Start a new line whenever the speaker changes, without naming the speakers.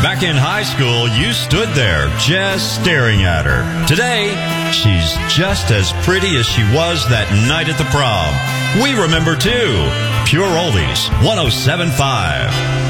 Back in high school, you stood there just staring at her. Today, she's just as pretty as she was that night at the prom. We remember too. Pure Oldies 107.5.